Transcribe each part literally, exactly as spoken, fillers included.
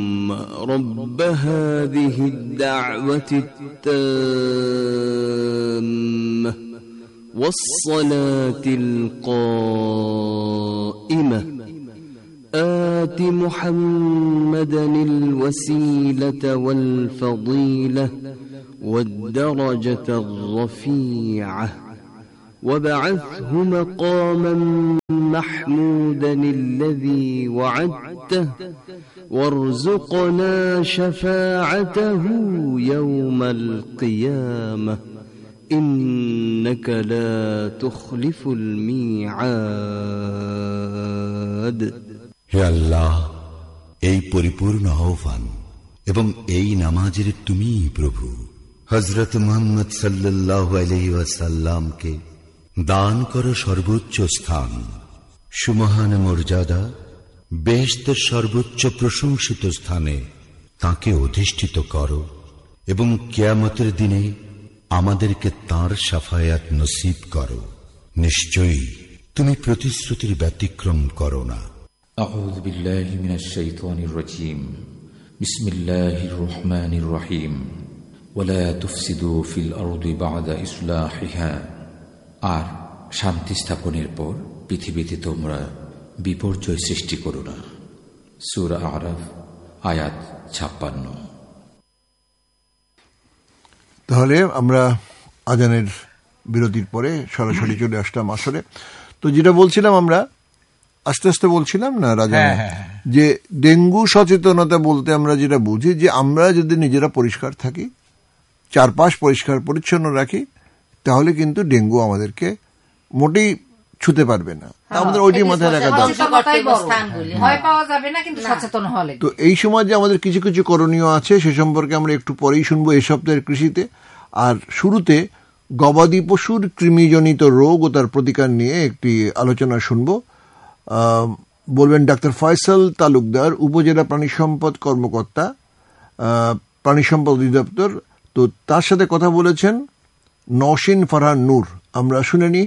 رب هذه الدعوة التامة والصلاة القائمة آت محمدا الوسيلة والفضيلة والدرجة الرفيعة وابعثه مقاما محمودا الذي وعدته وارزقنا شفاعته يوم القيامة إنك لا تخلف الميعاد. হে আল্লাহ, এই পরিপূর্ণ আহ্বান এবং এই নামাজের তুমিই প্রভু। হযরত মুহাম্মদ সাল্লাল্লাহু আলাইহি ওয়াসাল্লামকে দান করো সর্বোচ্চ স্থান, সুমহান মর্যাদা, বেহেশতের সর্বোচ্চ প্রশংসিত স্থানে তাকে অধিষ্ঠিত করো এবং কিয়ামতের দিনে আমাদেরকে তাঁর শাফায়াত নসিব করো। নিশ্চয়ই তুমি প্রতিশ্রুতির ব্যতিক্রম করো না। আউযু বিল্লাহি মিনাশ শাইতানির রাজীম। বিসমিল্লাহির রহমানির রহিম। ওয়ালা তুফসিদু ফিল আরদি বা'দা ইসলাহিহা। আর শান্তি স্থাপনের পর পৃথিবীতে তোমরা বিপর্যয় সৃষ্টি করো না। সূরা আরাফ আয়াত ছাপ্পান্ন। তাহলে আমরা আজানের বিরতির পরে সরাসরি চলে আসলাম আসলে। তো যেটা বলছিলাম আমরা আস্তে আস্তে বলছিলাম না রাজা, যে ডেঙ্গু সচেতনতা বলতে আমরা যেটা বুঝি যে আমরা যদি নিজেরা পরিষ্কার থাকি, চারপাশ পরিষ্কার পরিচ্ছন্ন রাখি, তাহলে কিন্তু ডেঙ্গু আমাদেরকে মোটেই ছুতে পারবে না। আমাদের ওইটি মাথায় রাখা দরকার। তো এই সময় যে আমাদের কিছু কিছু করণীয় আছে সে সম্পর্কে আমরা একটু পরেই শুনবো এই সপ্তাহের কৃষিতে। আর শুরুতে গবাদি পশুর কৃমিজনিত রোগ ও তার প্রতিকার নিয়ে একটি আলোচনা শুনবো। বলবেন ডাক্তার ফয়সাল তালুকদার, উপজেলা প্রাণী সম্পদ কর্মকর্তা, প্রাণী সম্পদ অধিদপ্তর। তো তার সাথে কথা বলেছেন নওশিন ফারহান নূর। আমরা শুনে নি।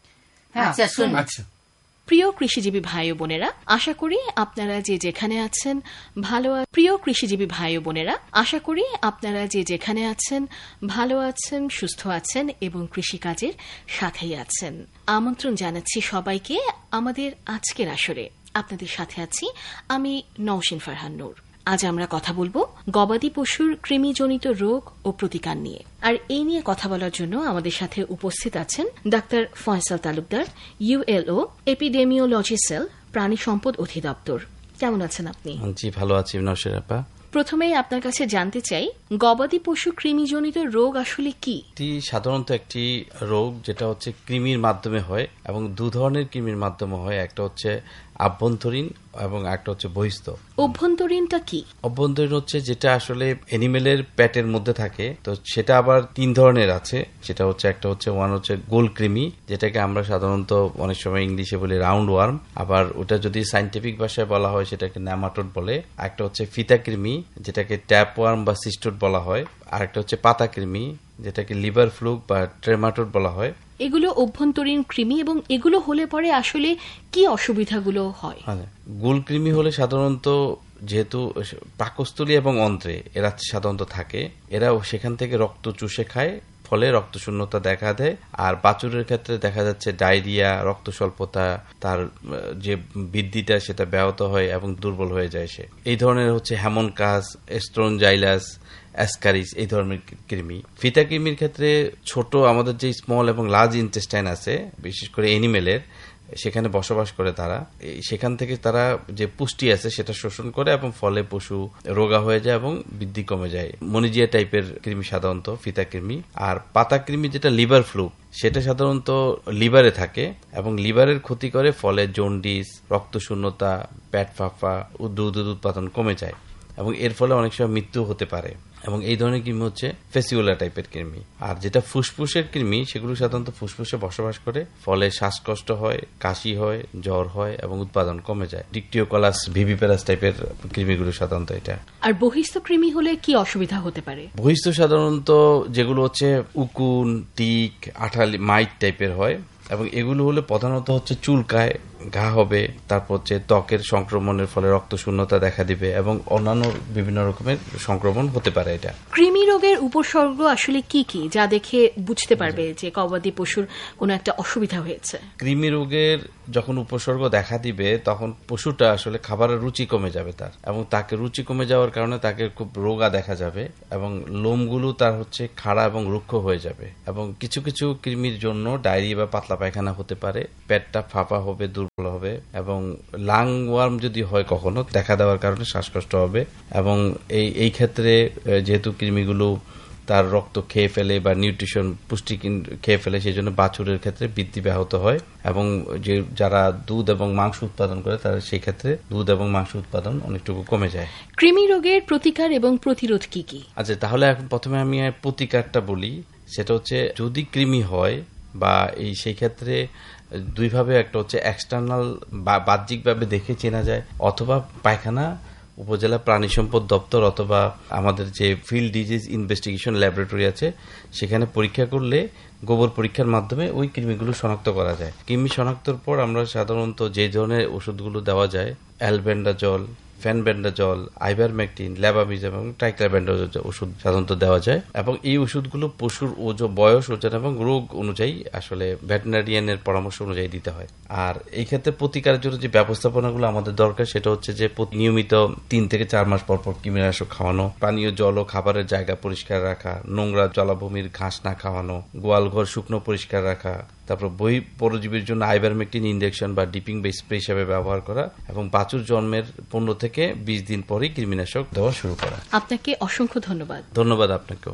প্রিয় কৃষিজীবী ভাই ও বোনেরা, আশা করি আপনারা যে যেখানে আছেন ভালো। প্রিয় কৃষিজীবী ভাই ও বোনেরা, আশা করি আপনারা যে যেখানে আছেন ভালো আছেন, সুস্থ আছেন এবং কৃষিকাজের সাথেই আছেন। আমন্ত্রণ জানাচ্ছি সবাইকে আমাদের আজকের আসরে। আপনাদের সাথে আছি আমি নওশিন ফারহান নূর। আজ আমরা কথা বলবো গবাদি পশুর কৃমিজনিত রোগ ও প্রতিকার নিয়ে। আর এই নিয়ে কথা বলার জন্য আমাদের সাথে উপস্থিত আছেন doctor Faisal Talukdar, ইউএলও, epidemiology sell, প্রাণী সম্পদ অধিদপ্তর। কেমন আছেন আপনি? জি ভালো আছি নওশিন আপা। প্রথমেই আপনার কাছে জানতে চাই, গবাদি পশু কৃমিজনিত রোগ আসলে কি? এটি সাধারণত একটি রোগ যেটা হচ্ছে কৃমির মাধ্যমে হয় এবং দু ধরনের কৃমির মাধ্যমে হয়। একটা হচ্ছে আভ্যন্তরীণ এবং একটা হচ্ছে বহিস্থ। অভ্যন্তরীণটা কি? অভ্যন্তরীণ হচ্ছে যেটা আসলে এনিমেলের পেটের মধ্যে থাকে। তো সেটা আবার তিন ধরনের আছে। সেটা হচ্ছে একটা হচ্ছে ওয়ান হচ্ছে গোল কৃমি, যেটাকে আমরা সাধারণত অনেক সময় ইংলিশে বলি রাউন্ড ওয়ার্ম। আবার ওটা যদি সাইন্টিফিক ভাষায় বলা হয় সেটাকে নেমাটোড বলে। একটা হচ্ছে ফিতা কৃমি, যেটাকে ট্যাপ ওয়ার্ম বা সিস্টোড বলা হয়। আর একটা হচ্ছে পাতা কৃমি, যেটাকে লিভার ফ্লুক বা ট্রেমাটোড বলা হয়। এগুলো অভ্যন্তরীণ কৃমি এবং এগুলো হলে পরে আসলে কি অসুবিধাগুলো হয়? গোল কৃমি হলে সাধারণত যেহেতু পাকস্থলী এবং অন্ত্রে এরা সাধারণত থাকে, এরা সেখান থেকে রক্ত চুষে খায়, ফলে রক্ত শূন্যতা দেখা দেয়। আর বাছুরের ক্ষেত্রে দেখা যাচ্ছে ডায়রিয়া, রক্ত স্বল্পতা, তার যে বৃদ্ধিটা সেটা ব্যাহত হয় এবং দুর্বল হয়ে যায় সে। এই ধরনের হচ্ছে হ্যামনকাস, এস্ট্রোনজাইলাস, অ্যাসকারিস, এই ধরনের কৃমি। ফিতা কৃমির ক্ষেত্রে ছোট আমাদের যে স্মল এবং লার্জ ইন্টেস্টাইন আছে, বিশেষ করে এনিমেলের, সেখানে বসবাস করে তারা। সেখান থেকে তারা যে পুষ্টি আছে সেটা শোষণ করে এবং ফলে পশু রোগা হয়ে যায় এবং বৃদ্ধি কমে যায়। মনিজিয়া টাইপের কৃমি সাধারণত ফিতা কৃমি। আর পাতা কৃমি যেটা লিভার ফ্লুক, সেটা সাধারণত লিভারে থাকে এবং লিভারের ক্ষতি করে, ফলে জন্ডিস, রক্তশূন্যতা, পেট ফাঁপা, দুধ উৎপাদন কমে যায় এবং এর ফলে অনেক সময় মৃত্যু হতে পারে। এবং এই ধরনের কৃমি হচ্ছে ফেসিওলা টাইপের কৃমি। আর যেটা ফুসফুসের কৃমি, সেগুলো সাধারণত ফুসফুসে বসবাস করে, ফলে শ্বাসকষ্ট হয়, কাশি হয়, জ্বর হয় এবং উৎপাদন কমে যায়। ডিকটিওকলাস, ভিভিপ্যারাস টাইপের কৃমিগুলো সাধারণত এটা। আর বহিস্থ কৃমি হলে কি অসুবিধা হতে পারে? বহিস্থ সাধারণত যেগুলো হচ্ছে উকুন, টিক, আঠালি, মাইট টাইপের হয় এবং এগুলো হলে প্রধানত হচ্ছে চুলকায়, ঘা হবে, তারপর হচ্ছে ত্বকের সংক্রমণের ফলে রক্ত শূন্যতা দেখা দিবে এবং অন্যান্য বিভিন্ন রকমের সংক্রমণ হতে পারে। এটা কৃমি রোগের উপসর্গ আসলে কি কি, যা দেখে বুঝতে পারবে যে গবাদি পশুর কোনো একটা অসুবিধা হয়েছে? কৃমি রোগের যখন উপসর্গ দেখা দিবে তখন পশুটা আসলে খাবারের রুচি কমে যাবে তার, এবং তাকে রুচি কমে যাওয়ার কারণে তাকে খুব রোগা দেখা যাবে এবং লোমগুলো তার হচ্ছে খাড়া এবং রুক্ষ হয়ে যাবে, এবং কিছু কিছু কৃমির জন্য ডায়রিয়া বা পাতলা পায়খানা হতে পারে, পেটটা ফাঁপা হবে, দুর্বল হবে, এবং লাং ওয়ার্ম যদি হয় কখনো দেখা দেওয়ার কারণে শ্বাসকষ্ট হবে। এবং এই এই ক্ষেত্রে যেহেতু কৃমিগুলো তার রক্ত খেয়ে ফেলে বা নিউট্রিশন পুষ্টি খেয়ে ফেলে, সেই জন্য বাছুরের ক্ষেত্রে বৃদ্ধি ব্যাহত হয়, এবং যে যারা দুধ এবং মাংস উৎপাদন করে তারা সেই ক্ষেত্রে দুধ এবং মাংস উৎপাদন অনেকটুকু কমে যায়। কৃমি রোগের প্রতিকার এবং প্রতিরোধ কি কি? আচ্ছা, তাহলে এখন প্রথমে আমি প্রতিকারটা বলি। সেটা হচ্ছে যদি কৃমি হয় বা এই সেই ক্ষেত্রে দুইভাবে, একটা হচ্ছে এক্সটার্নাল বা বাহ্যিকভাবে দেখে চেনা যায়, অথবা পায়খানা উপজেলা প্রাণী সম্পদ দপ্তর অথবা আমাদের যে ফিল্ড ডিজিজ ইনভেস্টিগেশন ল্যাবরেটরি আছে সেখানে পরীক্ষা করলে গোবর পরীক্ষার মাধ্যমে ওই কৃমিগুলো শনাক্ত করা যায়। কৃমি শনাক্তর পর আমরা সাধারণত যে ধরনের ওষুধগুলো দেওয়া যায়, অ্যালবেন্ডাজল, ফেনবেন্ডাজল, আইভারমেকটিন, ল্যাবামিজ এবং ট্রাইক্লোবেন্ডাজল ওষুধ সাধারণত দেওয়া যায়, এবং এই ওষুধগুলো পশুর ওজন, বয়স, ওজন এবং রোগ অনুযায়ী আসলে ভেটেরিনারিয়ানের পরামর্শ অনুযায়ী দিতে হয়। আর এই ক্ষেত্রে প্রতিকারের জন্য যে ব্যবস্থাপনাগুলো আমাদের দরকার সেটা হচ্ছে যে নিয়মিত তিন থেকে চার মাস পর পর কৃমিনাশক খাওয়ানো, পানীয় জল ও খাবারের জায়গা পরিষ্কার রাখা, নোংরা জলাভূমির ঘাস না খাওয়ানো, গোয়ালঘর শুকনো পরিষ্কার রাখা, তারপর বহি পরজীবীর জন্য আইভারমেকটিন ইনজেকশন বা ডিপিং বা স্প্রে হিসাবে ব্যবহার করা, এবং বাছুর জন্মের পনেরো থেকে বিশ দিন পরে কৃমিনাশক দেওয়া শুরু করা। আপনাকে অসংখ্য ধন্যবাদ। ধন্যবাদ আপনাকেও।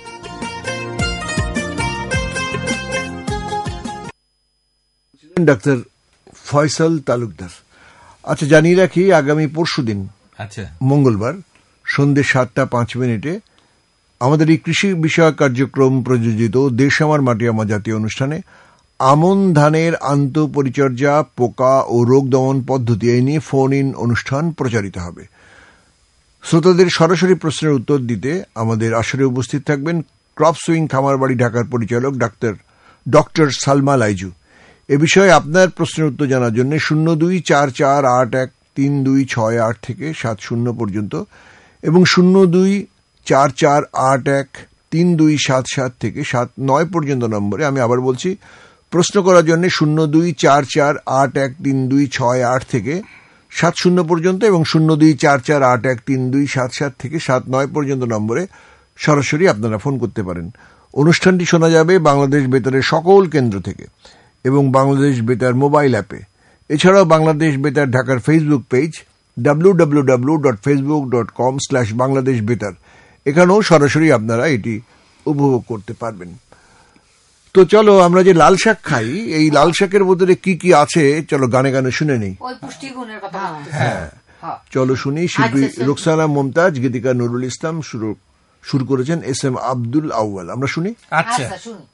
ডাক্তার ফয়সাল তালুকদার। আচ্ছা, জানিয়ে রাখি আগামী পরশুদিন আচ্ছা মঙ্গলবার সন্ধ্যে সাতটা পাঁচ মিনিটে আমাদের এই কৃষি বিষয়ক কার্যক্রম প্রযোজিত দেশ আমার মাটি আমার জাতীয় অনুষ্ঠানে আমন ধানের আন্তঃপরিচর্যা, পোকা ও রোগ দমন পদ্ধতি এই নিয়ে ফোন ইন অনুষ্ঠান প্রচারিত হবে। শ্রোতাদের সরাসরি প্রশ্নের উত্তর দিতে আমাদের আসরে উপস্থিত থাকবেন ক্রপ সুইং খামারবাড়ি ঢাকার পরিচালক ডাক্তার ডক্টর সালমা লাইজু। এ বিষয়ে আপনার প্রশ্নের উত্তর জানার জন্য শূন্য দুই চার চার আট এক তিন দুই ছয় আট থেকে সাত শূন্য পর্যন্ত এবং শূন্য দুই চার চার আট এক তিন দুই সাত সাত থেকে সাত নয় পর্যন্ত নম্বরে, আমি আবার বলছি, প্রশ্ন করার জন্য শূন্য দুই চার চার আট এক তিন দুই ছয় আট থেকে সাত শূন্য পর্যন্ত এবং শূন্য দুই চার চার আট এক তিন দুই সাত সাত থেকে সাত নয় পর্যন্ত নম্বরে সরাসরি আপনারা ফোন করতে পারেন। অনুষ্ঠানটি শোনা যাবে বাংলাদেশ বেতারের সকল কেন্দ্র থেকে এবং বাংলাদেশ বেতার মোবাইল অ্যাপে। এছাড়াও বাংলাদেশ বেতার ঢাকার Facebook page W W W dot Facebook dot com slash Bangladesh বেতার, এখানেও সরাসরি আপনারা এটি উপভোগ করতে পারবেন। তো চলো আমরা যে লাল শাক খাই, এই লাল শাকের মধ্যে কি কি আছে চলো গানে গানে শুনে নেই। হ্যাঁ, চলো শুনি। শিল্পী রুকসানা মুমতাজ, গীতিকার নুরুল ইসলাম, শুরু শুরু করেছেন এস এম আব্দুল আউয়াল। আমরা শুনি। আচ্ছা।